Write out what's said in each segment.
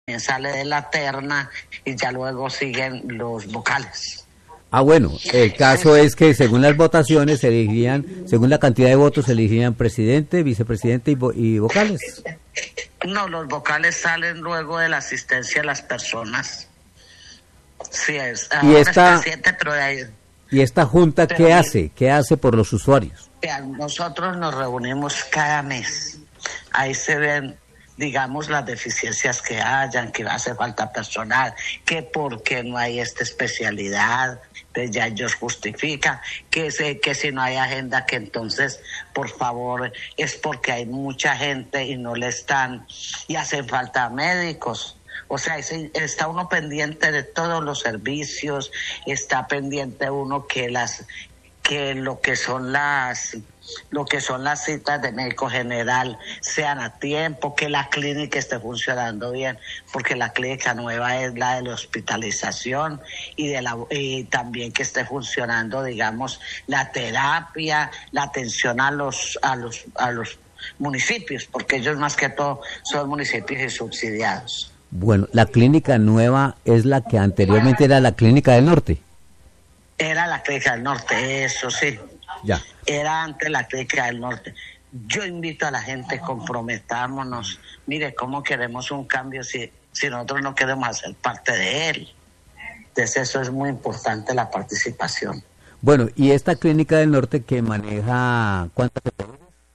sale de la terna y ya luego siguen los vocales. Ah, bueno, el caso es que según las votaciones se elegirían, según la cantidad de votos se elegirían presidente, vicepresidente y vocales. No, los vocales salen luego de la asistencia de las personas. Sí, Y esta, es presidente, pero ¿y esta junta qué hace? ¿Qué hace por los usuarios? Nosotros nos reunimos cada mes. Ahí se ven, digamos, las deficiencias que hayan, que hace falta personal, que por qué no hay esta especialidad, pues ya ellos justifican, que si no hay agenda, que entonces, por favor, es porque hay mucha gente y no le están, y hacen falta médicos. O sea, está uno pendiente de todos los servicios, está pendiente uno que lo que son las citas de médico general sean a tiempo, que la clínica esté funcionando bien, porque la clínica nueva es la de la hospitalización y también que esté funcionando, digamos, la terapia, la atención a los municipios, porque ellos más que todo son municipios y subsidiados. Bueno, la clínica nueva es la que anteriormente era la Clínica del Norte. Era la Clínica del Norte, eso sí. Ya. Era antes la Clínica del Norte. Yo invito a la gente, comprometámonos. Mire, ¿cómo queremos un cambio si nosotros no queremos hacer parte de él? Entonces eso es muy importante, la participación. Bueno, ¿y esta Clínica del Norte que maneja cuántas personas?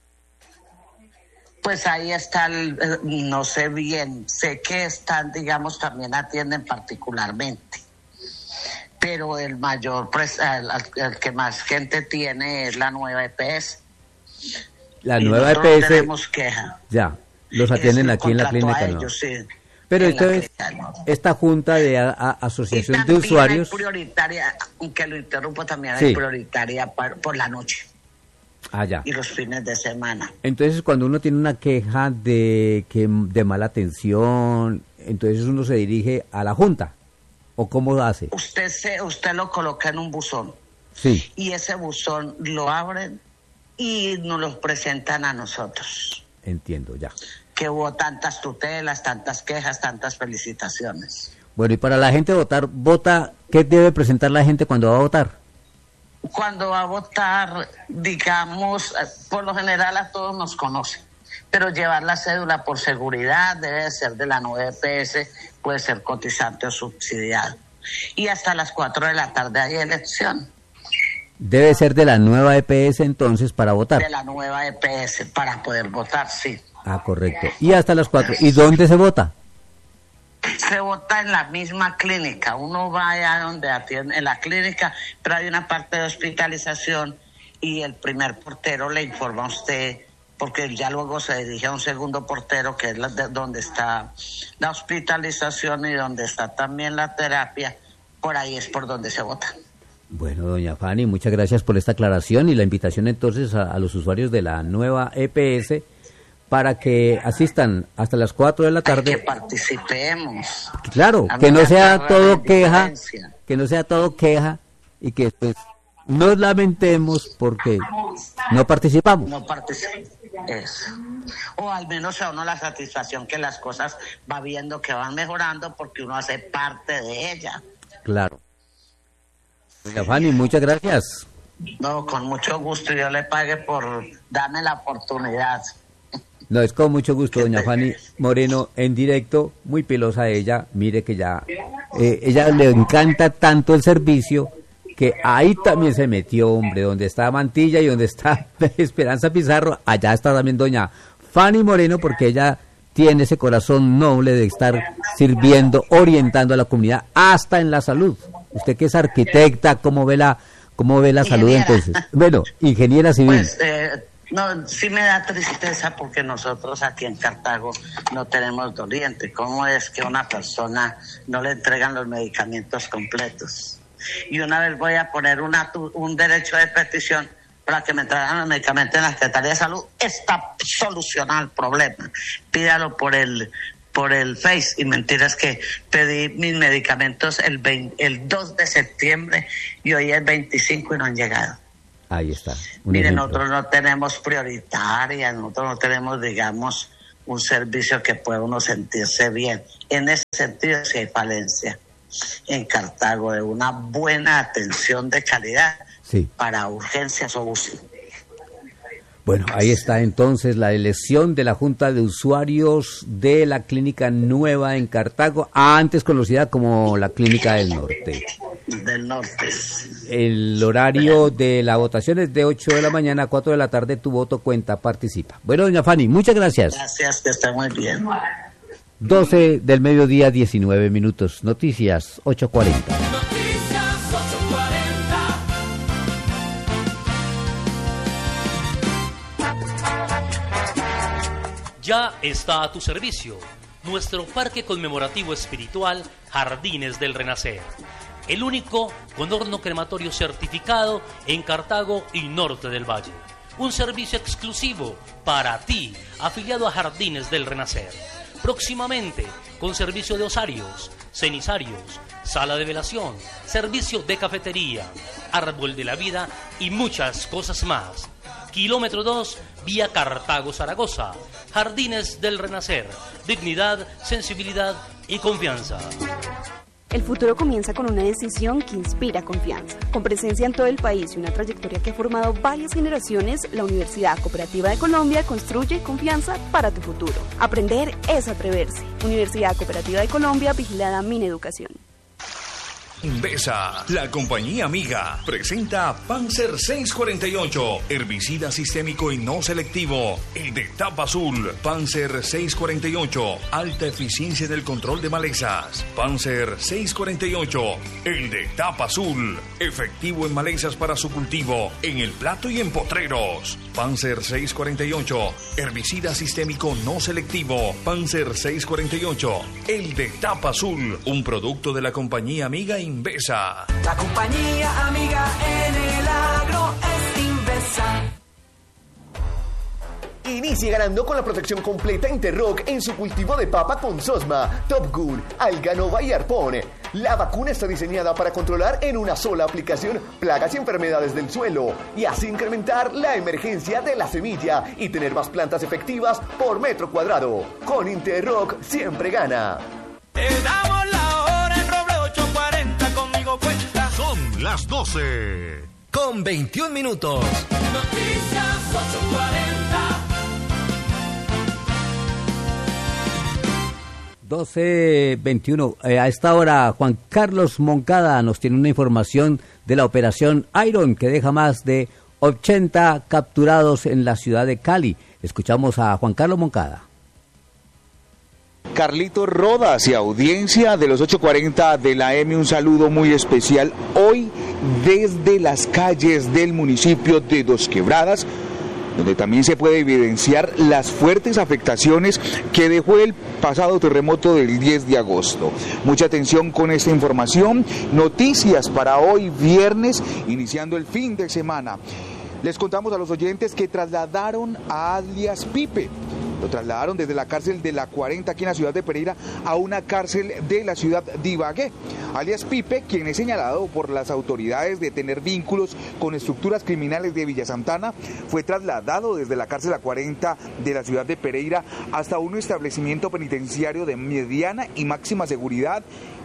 Pues ahí está, no sé bien, sé que están, digamos, también atienden particularmente, pero el mayor, el que más gente tiene es la nueva EPS. La nueva EPS. No tenemos queja. Ya, los atienden aquí en la clínica. Ellos, no. Sí, pero entonces, esta junta de asociación de usuarios. Es prioritaria, aunque lo interrumpo, también sí. Es prioritaria por la noche. Ah, ya. Y los fines de semana. Entonces, cuando uno tiene una queja de mala atención, entonces uno se dirige a la junta, ¿o cómo hace? Usted lo coloca en un buzón. Sí. Y ese buzón lo abren y nos lo presentan a nosotros. Entiendo, ya. Que hubo tantas tutelas, tantas quejas, tantas felicitaciones. Bueno, y para la gente vota, ¿qué debe presentar la gente cuando va a votar? Cuando va a votar, digamos, por lo general a todos nos conocen, pero llevar la cédula por seguridad debe ser de la nueva EPS, puede ser cotizante o subsidiado. Y hasta las 4 de la tarde hay elección. Debe ser de la nueva EPS entonces para votar. De la nueva EPS para poder votar, sí. Ah, correcto. Y hasta las 4. ¿Y dónde se vota? Se vota en la misma clínica. Uno va allá donde atiende, en la clínica, pero hay una parte de hospitalización y el primer portero le informa a usted, porque ya luego se dirige a un segundo portero, que es donde está la hospitalización y donde está también la terapia. Por ahí es por donde se vota. Bueno, doña Fanny, muchas gracias por esta aclaración y la invitación entonces a los usuarios de la nueva EPS para que asistan hasta las 4 de la tarde. Que participemos. Claro, que no sea todo queja, que no sea todo queja y que pues nos lamentemos porque no participamos. No participamos. Eso. O al menos a uno la satisfacción que las cosas va viendo que van mejorando porque uno hace parte de ella. Claro. Doña Fanny, muchas gracias. No, con mucho gusto, yo le pague por darme la oportunidad. No, es con mucho gusto, doña Fanny Moreno, en directo, muy pilosa ella, mire que ya, ella le encanta tanto el servicio, que ahí también se metió, hombre, donde está Mantilla y donde está Esperanza Pizarro, allá está también doña Fanny Moreno, porque ella tiene ese corazón noble de estar sirviendo, orientando a la comunidad, hasta en la salud. Usted que es arquitecta, ¿cómo ve la salud entonces? Bueno, ingeniera civil. Pues, no, sí me da tristeza porque nosotros aquí en Cartago no tenemos doliente. ¿Cómo es que a una persona no le entregan los medicamentos completos? Y una vez voy a poner un derecho de petición para que me traigan los medicamentos en la Secretaría de Salud. Está solucionado el problema. Pídalo por el Face. Y mentiras que pedí mis medicamentos el 2 de septiembre y hoy es 25 y no han llegado. Ahí está. Miren, nosotros no tenemos prioritaria, nosotros no tenemos, digamos, un servicio que pueda uno sentirse bien. En ese sentido sí hay falencia en Cartago de una buena atención de calidad para urgencias o UCI. Bueno, ahí está entonces la elección de la Junta de Usuarios de la Clínica Nueva en Cartago, antes conocida como la Clínica del Norte. Del Norte. El horario de la votación es de 8 de la mañana a 4 de la tarde. Tu voto cuenta, participa. Bueno, doña Fanny, muchas gracias. Gracias, que esté muy bien. 12 del mediodía, 19 minutos. Noticias 8:40. Ya está a tu servicio nuestro parque conmemorativo espiritual Jardines del Renacer, el único con horno crematorio certificado en Cartago y Norte del Valle. Un servicio exclusivo para ti, afiliado a Jardines del Renacer. Próximamente, con servicio de osarios, cenizarios, sala de velación, servicio de cafetería, árbol de la vida y muchas cosas más. Kilómetro 2, vía Cartago-Zaragoza. Jardines del Renacer. Dignidad, sensibilidad y confianza. El futuro comienza con una decisión que inspira confianza. Con presencia en todo el país y una trayectoria que ha formado varias generaciones, la Universidad Cooperativa de Colombia construye confianza para tu futuro. Aprender es atreverse. Universidad Cooperativa de Colombia, vigilada Mineducación. Besa, la compañía amiga, presenta Panzer 648, herbicida sistémico y no selectivo, el de tapa azul. Panzer 648, alta eficiencia en el control de malezas. Panzer 648, el de tapa azul, efectivo en malezas para su cultivo, en el plato y en potreros. Panzer 648, herbicida sistémico no selectivo. Panzer 648, el de tapa azul, un producto de la compañía amiga Invesa. La compañía amiga en el agro es Invesa. Inicie ganando con la protección completa Interrock en su cultivo de papa con Sosma, Top Gun, Alganova y Arpón. La vacuna está diseñada para controlar en una sola aplicación plagas y enfermedades del suelo y así incrementar la emergencia de la semilla y tener más plantas efectivas por metro cuadrado. Con Interrock siempre gana. Te damos la hora en Roble 840, conmigo cuenta. Son las 12 con 21 minutos. Noticias 840. 12:21. A esta hora, Juan Carlos Moncada nos tiene una información de la operación Iron, que deja más de 80 capturados en la ciudad de Cali. Escuchamos a Juan Carlos Moncada. Carlitos Rodas y audiencia de los 840 de la M, un saludo muy especial hoy desde las calles del municipio de Dos Quebradas, donde también se puede evidenciar las fuertes afectaciones que dejó el pasado terremoto del 10 de agosto. Mucha atención con esta información, noticias para hoy viernes, iniciando el fin de semana. Les contamos a los oyentes que trasladaron a alias Pipe. Lo trasladaron desde la cárcel de la 40 aquí en la ciudad de Pereira a una cárcel de la ciudad de Ibagué. Alias Pipe, quien es señalado por las autoridades de tener vínculos con estructuras criminales de Villa Santana, fue trasladado desde la cárcel La 40 de la ciudad de Pereira hasta un establecimiento penitenciario de mediana y máxima seguridad,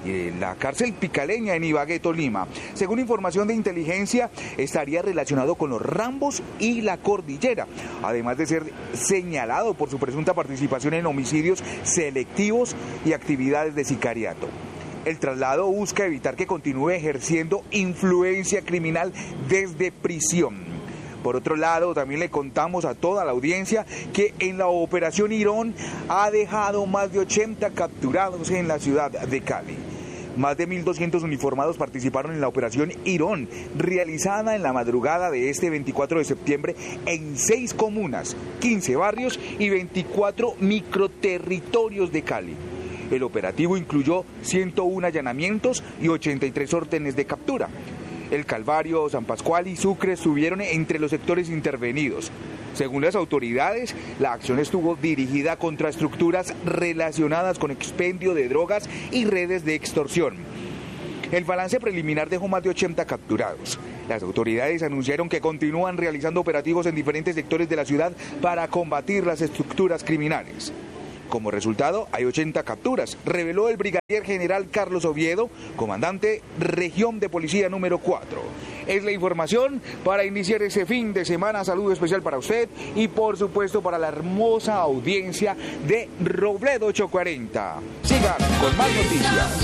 la cárcel Picaleña en Ibagué, Tolima. Según información de inteligencia, estaría relacionado con los Rambos y la Cordillera, además de ser señalado por su presunta participación en homicidios selectivos y actividades de sicariato. El traslado busca evitar que continúe ejerciendo influencia criminal desde prisión. Por otro lado, también le contamos a toda la audiencia que en la operación Irón ha dejado más de 80 capturados en la ciudad de Cali. Más de 1.200 uniformados participaron en la operación Irón, realizada en la madrugada de este 24 de septiembre en 6 comunas, 15 barrios y 24 microterritorios de Cali. El operativo incluyó 101 allanamientos y 83 órdenes de captura. El Calvario, San Pascual y Sucre estuvieron entre los sectores intervenidos. Según las autoridades, la acción estuvo dirigida contra estructuras relacionadas con expendio de drogas y redes de extorsión. El balance preliminar dejó más de 80 capturados. Las autoridades anunciaron que continúan realizando operativos en diferentes sectores de la ciudad para combatir las estructuras criminales. Como resultado, hay 80 capturas, reveló el brigadier general Carlos Oviedo, comandante Región de Policía número 4. Es la información para iniciar ese fin de semana. Saludo especial para usted y por supuesto para la hermosa audiencia de Robledo 840. Sigan con más noticias.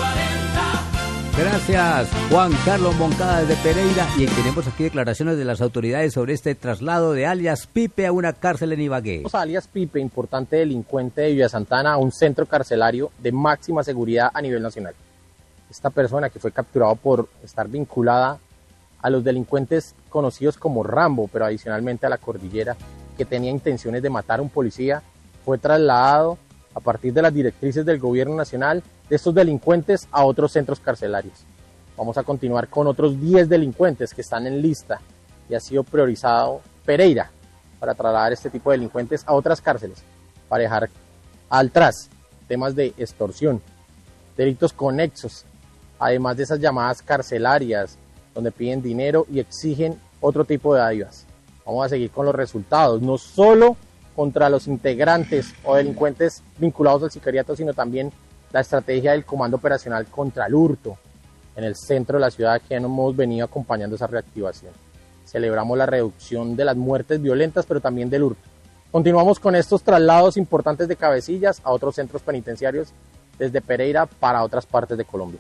Gracias, Juan Carlos Moncada desde Pereira. Y tenemos aquí declaraciones de las autoridades sobre este traslado de alias Pipe a una cárcel en Ibagué. Alias Pipe, importante delincuente de Villa Santana, a un centro carcelario de máxima seguridad a nivel nacional. Esta persona, que fue capturado por estar vinculada a los delincuentes conocidos como Rambo, pero adicionalmente a la Cordillera, que tenía intenciones de matar a un policía, fue trasladado a partir de las directrices del gobierno nacional de estos delincuentes a otros centros carcelarios. Vamos a continuar con otros 10 delincuentes que están en lista y ha sido priorizado Pereira para trasladar este tipo de delincuentes a otras cárceles, para dejar al tras temas de extorsión, delitos conexos, además de esas llamadas carcelarias donde piden dinero y exigen otro tipo de dádivas. Vamos a seguir con los resultados, no solo contra los integrantes o delincuentes vinculados al sicariato, sino también la estrategia del Comando Operacional contra el Hurto en el centro de la ciudad, que hemos venido acompañando esa reactivación. Celebramos la reducción de las muertes violentas, pero también del hurto. Continuamos con estos traslados importantes de cabecillas a otros centros penitenciarios desde Pereira para otras partes de Colombia.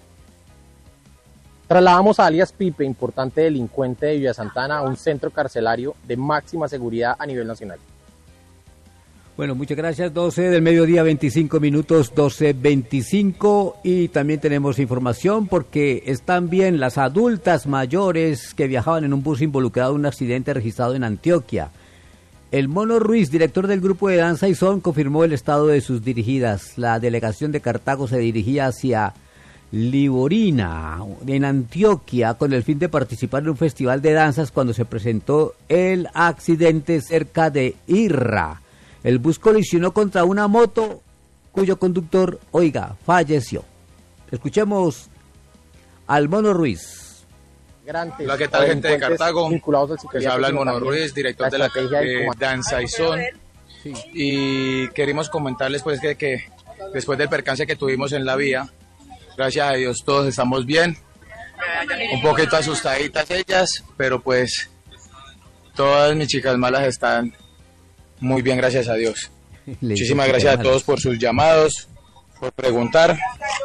Trasladamos a alias Pipe, importante delincuente de Villa Santana, a un centro carcelario de máxima seguridad a nivel nacional. Bueno, muchas gracias. 12 del mediodía, 25 minutos, 12:25. Y también tenemos información porque están bien las adultas mayores que viajaban en un bus involucrado en un accidente registrado en Antioquia. El Mono Ruiz, director del grupo de danza y son, confirmó el estado de sus dirigidas. La delegación de Cartago se dirigía hacia Liborina, en Antioquia, con el fin de participar en un festival de danzas cuando se presentó el accidente cerca de Irra. El bus colisionó contra una moto cuyo conductor, falleció. Escuchemos al Mono Ruiz. Hola, ¿qué tal, gente de Cartago? Les habla el Mono Ruiz, director de la Danza y Son. Sí. Y queremos comentarles pues que después del percance que tuvimos en la vía, gracias a Dios todos estamos bien. Un poquito asustaditas ellas, pero pues todas mis chicas malas están muy bien, gracias a Dios. Muchísimas gracias a todos por sus llamados, por preguntar.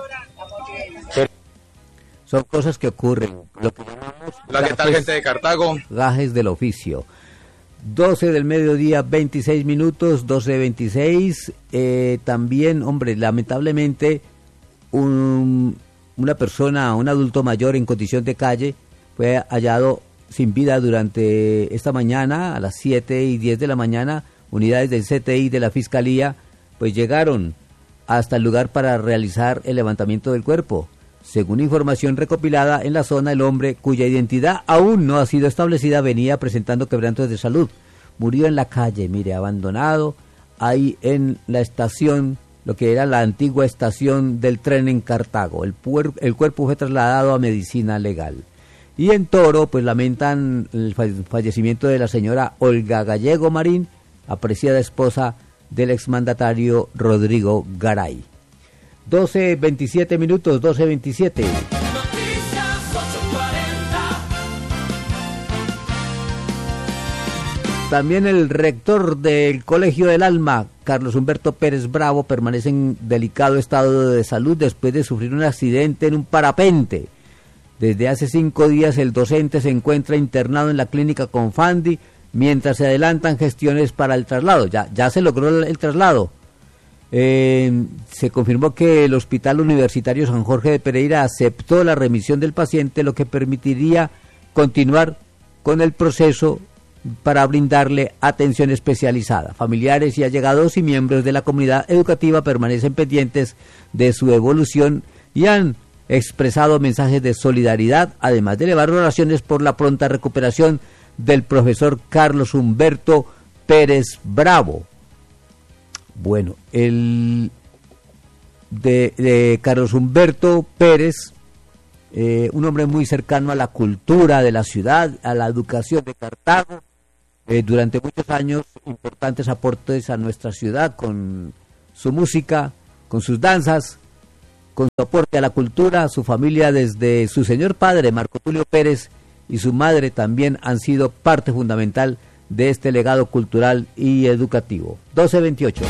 Son cosas que ocurren. Lo que Hola, ¿qué tal, gente de Cartago? Gajes del oficio. 12 del mediodía, 26 minutos, 12:26. También, hombre, lamentablemente, una persona, un adulto mayor en condición de calle, fue hallado sin vida durante esta mañana, a las 7:10 de la mañana. Unidades del CTI de la Fiscalía pues llegaron hasta el lugar para realizar el levantamiento del cuerpo. Según información recopilada en la zona, el hombre, cuya identidad aún no ha sido establecida, venía presentando quebrantos de salud. Murió en la calle, abandonado, ahí en la estación, lo que era la antigua estación del tren en Cartago. El cuerpo fue trasladado a medicina legal. Y en Toro, pues lamentan el fallecimiento de la señora Olga Gallego Marín, apreciada esposa del exmandatario Rodrigo Garay. 12:27 minutos, 12:27. También el rector del Colegio del Alma, Carlos Humberto Pérez Bravo, permanece en delicado estado de salud después de sufrir un accidente en un parapente. Desde hace 5 días el docente se encuentra internado en la clínica Confandi, mientras se adelantan gestiones para el traslado. Ya se logró el traslado. Se confirmó que el Hospital Universitario San Jorge de Pereira aceptó la remisión del paciente, lo que permitiría continuar con el proceso para brindarle atención especializada. Familiares y allegados y miembros de la comunidad educativa permanecen pendientes de su evolución y han expresado mensajes de solidaridad, además de elevar oraciones por la pronta recuperación del profesor Carlos Humberto Pérez Bravo. Bueno, el de Carlos Humberto Pérez, un hombre muy cercano a la cultura de la ciudad, a la educación de Cartago, durante muchos años importantes aportes a nuestra ciudad con su música, con sus danzas, con su aporte a la cultura. Su familia, desde su señor padre, Marco Tulio Pérez, y su madre también han sido parte fundamental de este legado cultural y educativo. 12:28.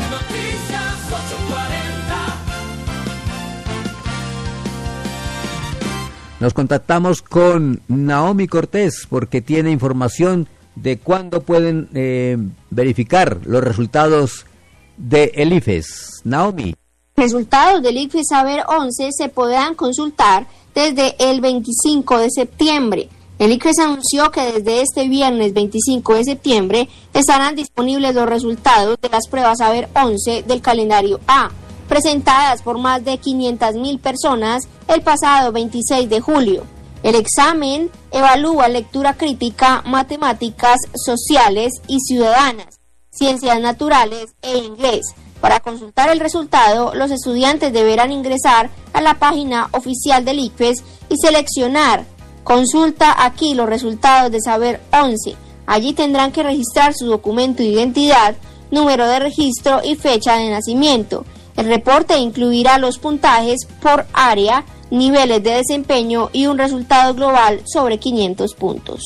Nos contactamos con Naomi Cortés porque tiene información de cuándo pueden verificar los resultados del ICFES. Naomi. Resultados del ICFES Saber 11 se podrán consultar desde el 25 de septiembre. El ICFES anunció que desde este viernes 25 de septiembre estarán disponibles los resultados de las pruebas Saber 11 del calendario A, presentadas por más de 500.000 personas el pasado 26 de julio. El examen evalúa lectura crítica, matemáticas, sociales y ciudadanas, ciencias naturales e inglés. Para consultar el resultado, los estudiantes deberán ingresar a la página oficial del ICFES y seleccionar "Consulta aquí los resultados de Saber 11". Allí tendrán que registrar su documento de identidad, número de registro y fecha de nacimiento. El reporte incluirá los puntajes por área, niveles de desempeño y un resultado global sobre 500 puntos.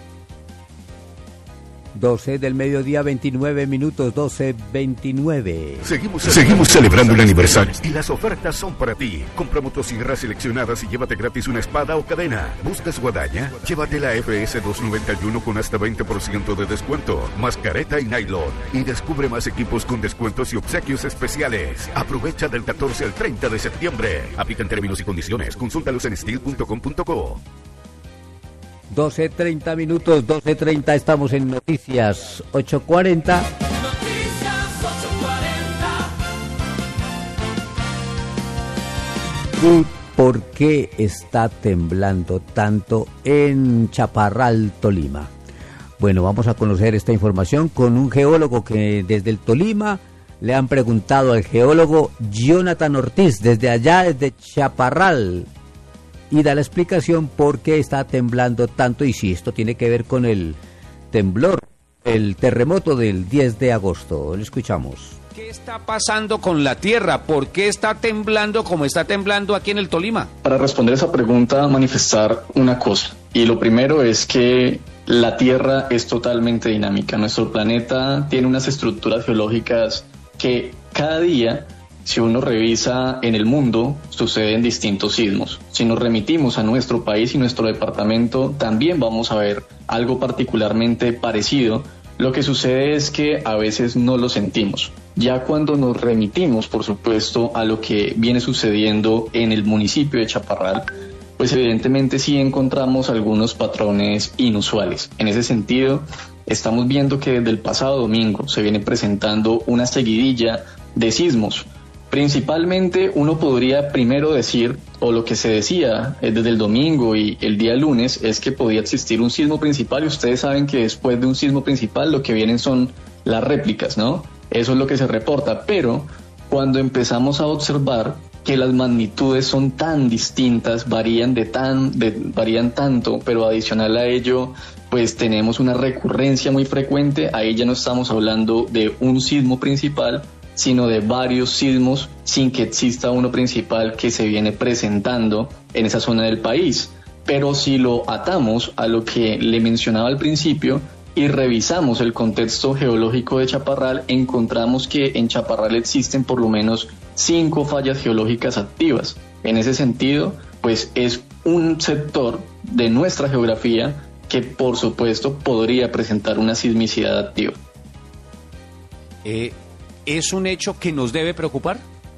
12 del mediodía, 29 minutos, 12:29. Seguimos celebrando el aniversario y las ofertas son para ti. Compra motosierras seleccionadas y llévate gratis una espada o cadena. ¿Buscas guadaña? Llévate la FS 291 con hasta 20% de descuento, más careta y nylon. Y descubre más equipos con descuentos y obsequios especiales. Aprovecha del 14 al 30 de septiembre. Aplican términos y condiciones. Consúltalos en steel.com.co. 12:30 minutos, 12:30, estamos en Noticias 840. ¿Y por qué está temblando tanto en Chaparral, Tolima? Bueno, vamos a conocer esta información con un geólogo que desde el Tolima le han preguntado al geólogo Jonathan Ortiz, desde allá, desde Chaparral, y da la explicación por qué está temblando tanto y si esto tiene que ver con el temblor, el terremoto del 10 de agosto. Lo escuchamos. ¿Qué está pasando con la tierra? ¿Por qué está temblando como está temblando aquí en el Tolima? Para responder esa pregunta, manifestar una cosa. Y lo primero es que la tierra es totalmente dinámica. Nuestro planeta tiene unas estructuras geológicas que cada día, si uno revisa en el mundo, suceden distintos sismos. Si nos remitimos a nuestro país y nuestro departamento, también vamos a ver algo particularmente parecido. Lo que sucede es que a veces no lo sentimos. Ya cuando nos remitimos, por supuesto, a lo que viene sucediendo en el municipio de Chaparral, pues evidentemente sí encontramos algunos patrones inusuales. En ese sentido, estamos viendo que desde el pasado domingo se viene presentando una seguidilla de sismos. Principalmente uno podría primero decir, o lo que se decía desde el domingo y el día lunes, es que podía existir un sismo principal, y ustedes saben que después de un sismo principal lo que vienen son las réplicas, ¿no? Eso es lo que se reporta, pero cuando empezamos a observar que las magnitudes son tan distintas, varían tanto, pero adicional a ello, pues tenemos una recurrencia muy frecuente, ahí ya no estamos hablando de un sismo principal, sino de varios sismos sin que exista uno principal que se viene presentando en esa zona del país. Pero si lo atamos a lo que le mencionaba al principio y revisamos el contexto geológico de Chaparral, encontramos que en Chaparral existen por lo menos 5 fallas geológicas activas. En ese sentido, pues es un sector de nuestra geografía que por supuesto podría presentar una sismicidad activa. ¿Es un hecho que nos debe preocupar?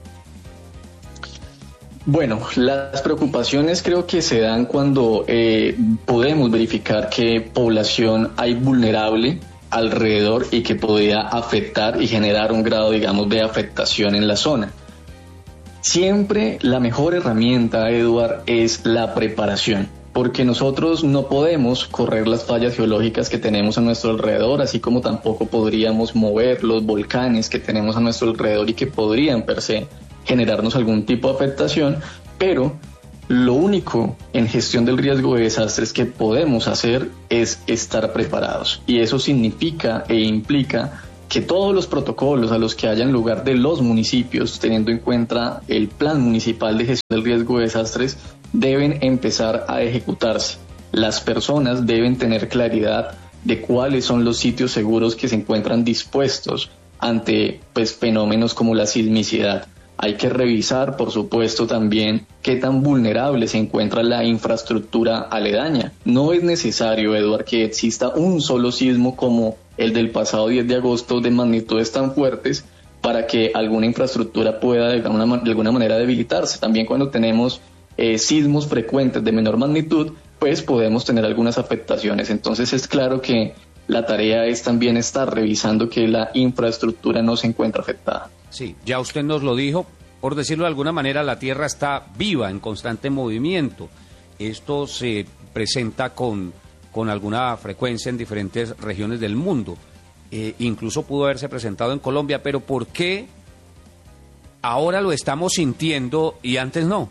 Bueno, las preocupaciones creo que se dan cuando podemos verificar qué población hay vulnerable alrededor y que podría afectar y generar un grado, digamos, de afectación en la zona. Siempre la mejor herramienta, Eduard, es la preparación, porque nosotros no podemos correr las fallas geológicas que tenemos a nuestro alrededor, así como tampoco podríamos mover los volcanes que tenemos a nuestro alrededor y que podrían per se generarnos algún tipo de afectación, pero lo único en gestión del riesgo de desastres que podemos hacer es estar preparados, y eso significa e implica que todos los protocolos a los que hayan lugar de los municipios, teniendo en cuenta el Plan Municipal de Gestión del Riesgo de Desastres, deben empezar a ejecutarse. Las personas deben tener claridad de cuáles son los sitios seguros que se encuentran dispuestos ante fenómenos como la sismicidad. Hay que revisar, por supuesto, también qué tan vulnerable se encuentra la infraestructura aledaña. No es necesario, Eduard, que exista un solo sismo como el del pasado 10 de agosto de magnitudes tan fuertes para que alguna infraestructura pueda de alguna manera debilitarse. También cuando tenemos sismos frecuentes de menor magnitud, pues podemos tener algunas afectaciones. Entonces es claro que la tarea es también estar revisando que la infraestructura no se encuentra afectada. Sí, ya usted nos lo dijo, por decirlo de alguna manera, la Tierra está viva, en constante movimiento. Esto se presenta con alguna frecuencia en diferentes regiones del mundo. Incluso pudo haberse presentado en Colombia, pero ¿por qué ahora lo estamos sintiendo y antes no?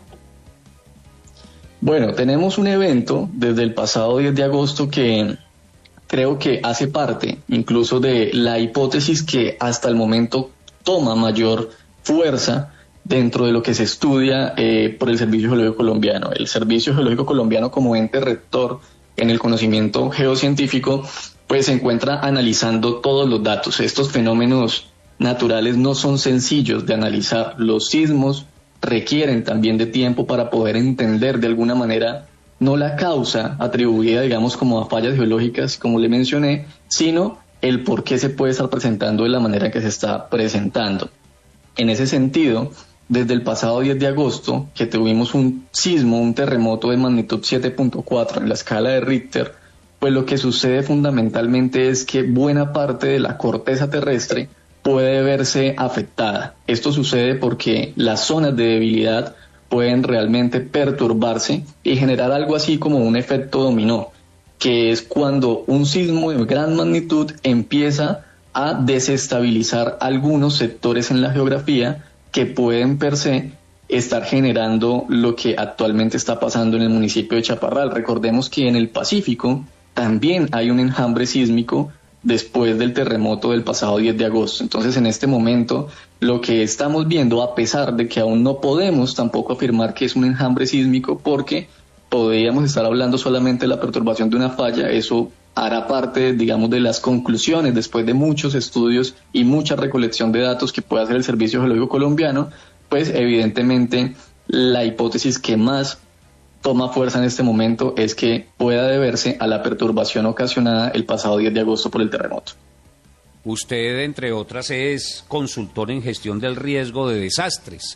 Bueno, tenemos un evento desde el pasado 10 de agosto que creo que hace parte incluso de la hipótesis que hasta el momento toma mayor fuerza dentro de lo que se estudia por el Servicio Geológico Colombiano. El Servicio Geológico Colombiano, como ente rector en el conocimiento geocientífico, pues se encuentra analizando todos los datos. Estos fenómenos naturales no son sencillos de analizar. Los sismos requieren también de tiempo para poder entender de alguna manera no la causa atribuida, digamos, como a fallas geológicas, como le mencioné, sino el por qué se puede estar presentando de la manera que se está presentando. En ese sentido, desde el pasado 10 de agosto, que tuvimos un sismo, un terremoto de magnitud 7.4 en la escala de Richter, pues lo que sucede fundamentalmente es que buena parte de la corteza terrestre puede verse afectada. Esto sucede porque las zonas de debilidad pueden realmente perturbarse y generar algo así como un efecto dominó, que es cuando un sismo de gran magnitud empieza a desestabilizar algunos sectores en la geografía que pueden per se estar generando lo que actualmente está pasando en el municipio de Chaparral. Recordemos que en el Pacífico también hay un enjambre sísmico después del terremoto del pasado 10 de agosto. Entonces, en este momento, lo que estamos viendo, a pesar de que aún no podemos tampoco afirmar que es un enjambre sísmico, porque podríamos estar hablando solamente de la perturbación de una falla, eso hará parte, digamos, de las conclusiones después de muchos estudios y mucha recolección de datos que puede hacer el Servicio Geológico Colombiano, pues evidentemente la hipótesis que más toma fuerza en este momento es que pueda deberse a la perturbación ocasionada el pasado 10 de agosto por el terremoto. Usted, entre otras, es consultor en gestión del riesgo de desastres.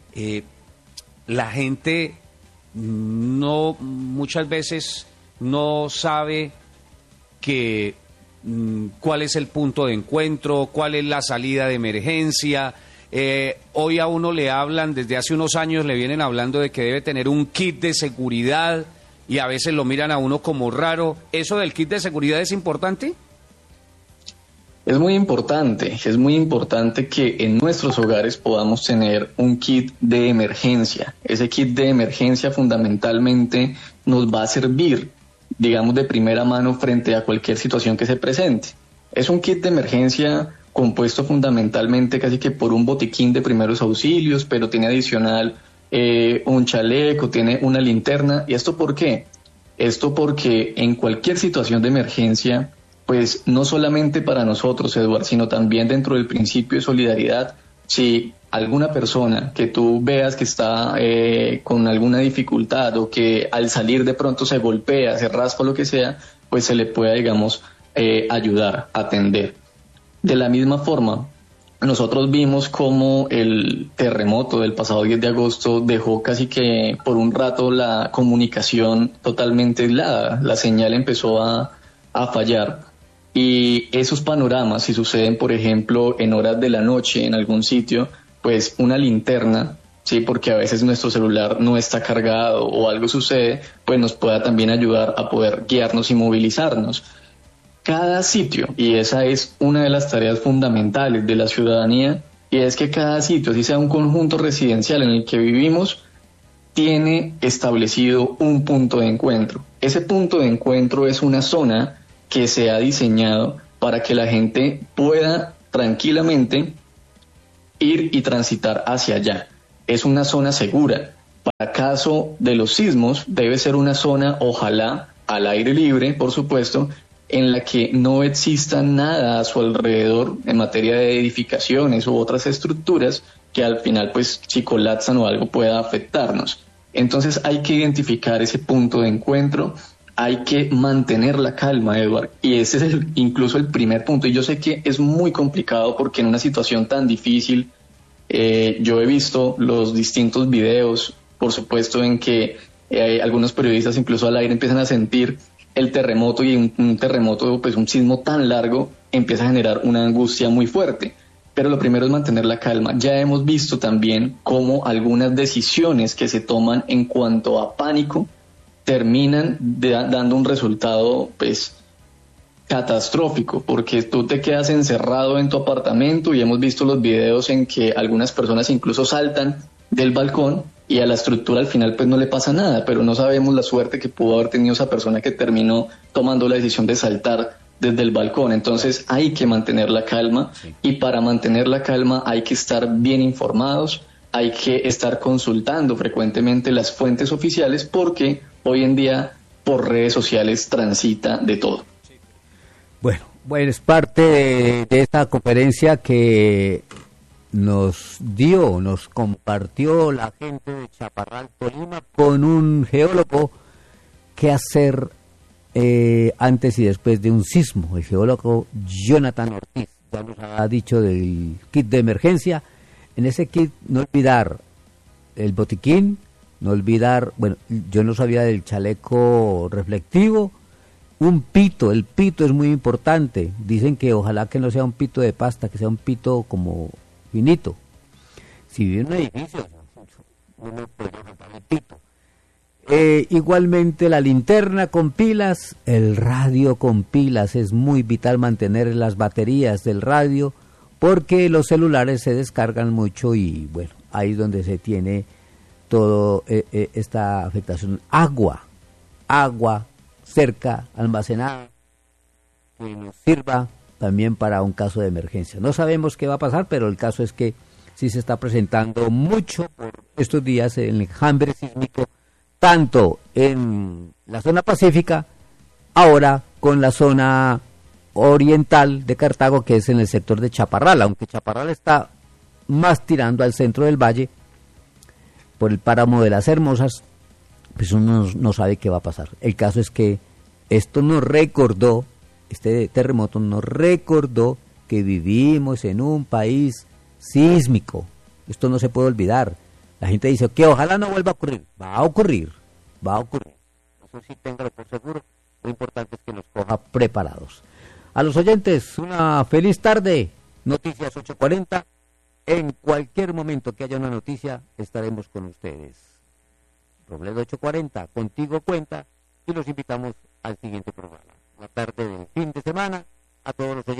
La gente muchas veces no sabe cuál es el punto de encuentro, cuál es la salida de emergencia. Hoy a uno le hablan, desde hace unos años le vienen hablando de que debe tener un kit de seguridad y a veces lo miran a uno como raro. ¿Eso del kit de seguridad es importante? Es muy importante que en nuestros hogares podamos tener un kit de emergencia. Ese kit de emergencia fundamentalmente nos va a servir, digamos, de primera mano frente a cualquier situación que se presente. Es un kit de emergencia compuesto fundamentalmente casi que por un botiquín de primeros auxilios, pero tiene adicional un chaleco, tiene una linterna. ¿Y esto por qué? Esto porque en cualquier situación de emergencia, pues no solamente para nosotros, Eduard, sino también dentro del principio de solidaridad, si alguna persona que tú veas que está con alguna dificultad o que al salir de pronto se golpea, se raspa, lo que sea, pues se le pueda, digamos, ayudar, atender. De la misma forma, nosotros vimos cómo el terremoto del pasado 10 de agosto dejó casi que por un rato la comunicación totalmente aislada, la señal empezó a fallar. Y esos panoramas, si suceden, por ejemplo, en horas de la noche en algún sitio, pues una linterna, sí, porque a veces nuestro celular no está cargado o algo sucede, pues nos pueda también ayudar a poder guiarnos y movilizarnos. Cada sitio, y esa es una de las tareas fundamentales de la ciudadanía, y es que cada sitio, así sea un conjunto residencial en el que vivimos, tiene establecido un punto de encuentro. Ese punto de encuentro es una zona que se ha diseñado para que la gente pueda tranquilamente ir y transitar hacia allá. Es una zona segura. Para caso de los sismos, debe ser una zona, ojalá, al aire libre, por supuesto, en la que no exista nada a su alrededor en materia de edificaciones u otras estructuras que al final pues si colapsan o algo pueda afectarnos. Entonces hay que identificar ese punto de encuentro, hay que mantener la calma, Edward, y ese es incluso el primer punto. Y yo sé que es muy complicado porque en una situación tan difícil, yo he visto los distintos videos, por supuesto, en que algunos periodistas incluso al aire empiezan a sentir el terremoto, y un terremoto, pues un sismo tan largo, empieza a generar una angustia muy fuerte. Pero lo primero es mantener la calma. Ya hemos visto también cómo algunas decisiones que se toman en cuanto a pánico terminan dando un resultado pues catastrófico, porque tú te quedas encerrado en tu apartamento y hemos visto los videos en que algunas personas incluso saltan del balcón y a la estructura al final pues no le pasa nada, pero no sabemos la suerte que pudo haber tenido esa persona que terminó tomando la decisión de saltar desde el balcón. Entonces hay que mantener la calma, y para mantener la calma hay que estar bien informados, hay que estar consultando frecuentemente las fuentes oficiales, porque hoy en día por redes sociales transita de todo. Bueno, es parte de esta conferencia que nos compartió la gente de Chaparral, Tolima, con un geólogo, qué hacer antes y después de un sismo. El geólogo Jonathan Ortiz ya nos ha dicho del kit de emergencia. En ese kit no olvidar el botiquín, no olvidar, yo no sabía del chaleco reflectivo, un pito, el pito es muy importante. Dicen que ojalá que no sea un pito de pasta, que sea un pito como finito. Si vive en un edificio, no me puede faltar el pito. Igualmente la linterna con pilas, el radio con pilas, es muy vital mantener las baterías del radio, porque los celulares se descargan mucho y ahí es donde se tiene todo esta afectación. Agua cerca, almacenada, que nos sirva también para un caso de emergencia. No sabemos qué va a pasar, pero el caso es que sí se está presentando mucho por estos días el enjambre sísmico, tanto en la zona pacífica, ahora con la zona oriental de Cartago, que es en el sector de Chaparral, aunque Chaparral está más tirando al centro del valle, por el páramo de las Hermosas, pues uno no sabe qué va a pasar. El caso es que esto nos recordó, este terremoto nos recordó que vivimos en un país sísmico. Esto no se puede olvidar. La gente dice que ojalá no vuelva a ocurrir. Va a ocurrir. Eso sí, téngalo por seguro. Lo importante es que nos coja preparados. A los oyentes, una feliz tarde. Noticias 8:40. En cualquier momento que haya una noticia, estaremos con ustedes. Robledo 8:40, contigo cuenta, y los invitamos al siguiente programa. La tarde del fin de semana, a todos los oyentes.